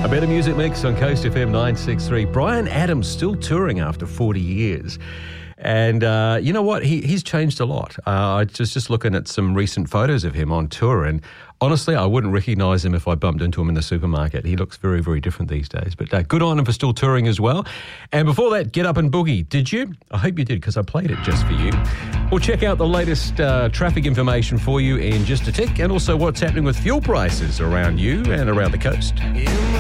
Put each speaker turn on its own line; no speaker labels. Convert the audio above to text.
A better music mix on Coast FM 963. Bryan Adams still touring after 40 years. And you know what? He's changed a lot. I just looking at some recent photos of him on tour, and honestly, I wouldn't recognise him if I bumped into him in the supermarket. He looks very, very different these days. But good on him for still touring as well. And before that, Get Up and Boogie. Did you? I hope you did, because I played it just for you. We'll check out the latest traffic information for you in just a tick, and also what's happening with fuel prices around you and around the coast.